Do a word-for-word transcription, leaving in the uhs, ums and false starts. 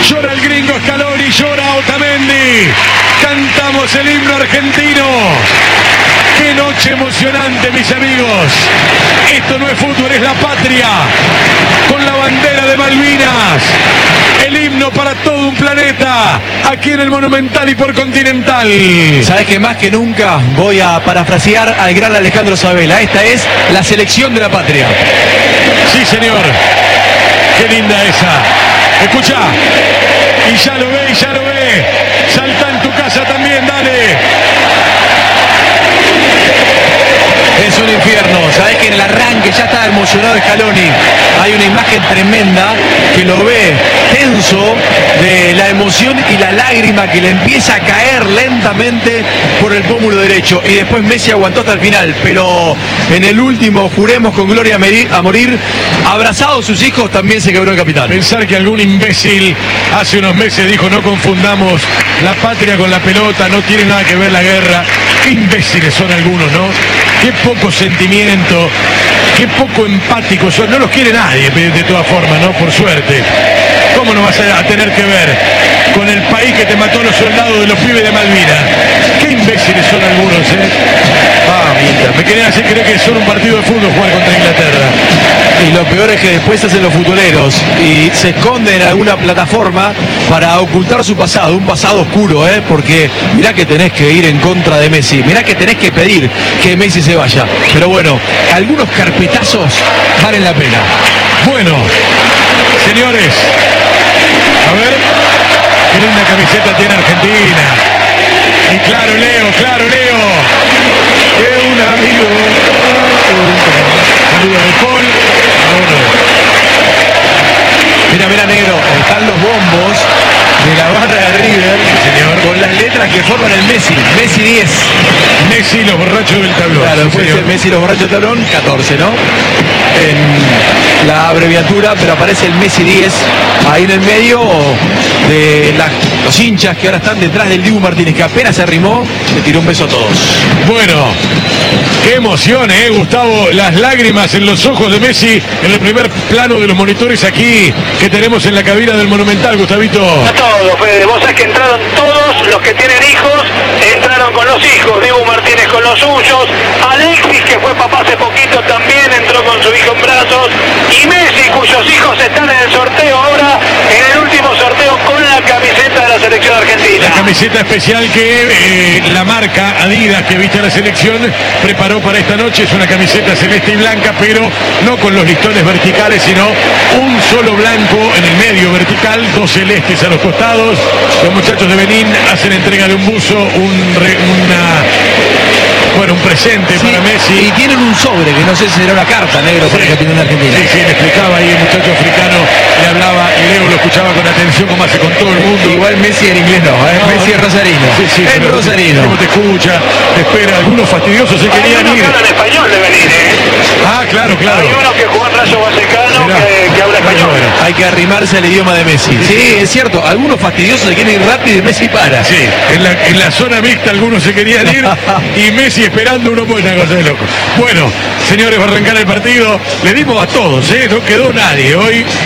Llora el gringo Scaloni, llora Otamendi. Cantamos el himno argentino. ¡Qué noche emocionante, mis amigos! Esto no es fútbol, es la patria. Con la bandera de Malvinas. El himno para todo un planeta. Aquí en el Monumental y por Continental. Sabes que más que nunca voy a parafrasear al gran Alejandro Sabela. Esta es la selección de la patria. Sí, señor. Qué linda esa. Escucha. Y ya lo ve, y ya lo ve. Salta en tu casa también, dale. Es un infierno, sabés que en el arranque ya está emocionado Scaloni. Hay una imagen tremenda que lo ve tenso de la emoción y la lágrima que le empieza a caer lentamente por el pómulo derecho. Y después Messi aguantó hasta el final, pero en el último, juremos con gloria a morir, abrazado a sus hijos, también se quebró el capitán. Pensar que algún imbécil hace unos meses dijo: no confundamos la patria con la pelota, no tiene nada que ver la guerra. Qué imbéciles son algunos, ¿no? Qué poco sentimiento, qué poco empáticos son. No los quiere nadie, de todas formas, ¿no? Por suerte. ¿Cómo no vas a tener que ver con el país que te mató a los soldados de los pibes de Malvinas? Qué imbéciles son algunos, ¿eh? Ah, mira, me querían hacer creer que son un partido de fútbol jugar contra Inglaterra. Y lo peor es que después hacen los futboleros y se esconden en alguna plataforma para ocultar su pasado, un pasado oscuro, ¿eh? Porque mirá que tenés que ir en contra de Messi, mirá que tenés que pedir que Messi se vaya. Pero bueno, algunos carpetazos valen la pena. Bueno, señores, a ver, qué linda camiseta tiene Argentina. Y claro, Leo, claro, Leo. Que un amigo. Saludos de Paul. Mira, mira, negro, están los bombos de la barra de River, señor, con las letras que forman el Messi. Messi diez. Messi los borrachos del tablón. Claro, después el Messi los borrachos del tablón, catorce, ¿no? En la abreviatura, pero aparece el Messi diez ahí en el medio de la, los hinchas que ahora están detrás del Dibu Martínez, que apenas se arrimó, le tiró un beso a todos. Bueno, qué emoción, ¿eh, Gustavo? Las lágrimas en los ojos de Messi en el primer plano de los monitores aquí que tenemos en la cabina del Monumental, Gustavito. A todos, Fede. Vos sabés que entraron todos los que tienen hijos, entraron con los hijos. Dibu Martínez con los suyos. Alexis, que fue papá hace poquito, también entró con su hijo en brazos. Y Messi, cuyos hijos están en el sorteo ahora, en el último sorteo con la camiseta de la selección argentina. La camiseta especial que eh, la marca Adidas que viste a la selección preparó para esta noche. Es una camiseta celeste y blanca, pero no con los listones verticales, sino un solo blanco en el medio vertical, dos celestes a los costados. Los muchachos de Benín hacen entrega de un buzo, un re, una... Bueno, un presente, sí, para Messi. Y tienen un sobre, que no sé si será una carta, negro, sí, para el capitán de Argentina. Sí, sí, le explicaba ahí el muchacho africano, le hablaba, y Leo lo escuchaba con atención, como hace con todo el mundo. Igual Messi en inglés no, ¿eh? no Messi es rosarino. Sí, sí, es rosarino. Te, te escucha, te espera, algunos fastidiosos se querían ir. Hay unos que hablan español de venir, ¿eh? Ah, claro, claro. Hay unos que juegan Rayo Vallecano que, que habla español. Bueno, hay que arrimarse al idioma de Messi. Sí, sí, es cierto, algunos fastidiosos se quieren ir rápido y Messi para. Sí, en la, en la zona mixta algunos se querían ir y Messi esperando uno buena cosa de loco. Bueno, señores, va a arrancar el partido. Le dimos a todos, ¿eh? No quedó nadie hoy.